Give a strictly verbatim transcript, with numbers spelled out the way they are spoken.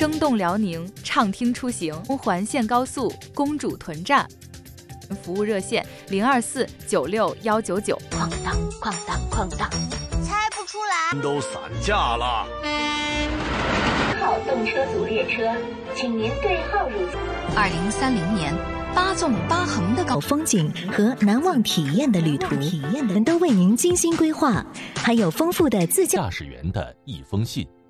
生动辽宁，畅听出行。环线高速公主屯站，服务热线零二四九六幺九九。 哐当哐当哐当， 猜不出来。 都散架了。 号动车组列车，请您对号入座。 二零三零年。八纵八横的高风景和难忘体验的旅途，体验的都为您精心规划，还有丰富的自驾驾驶员的一封信。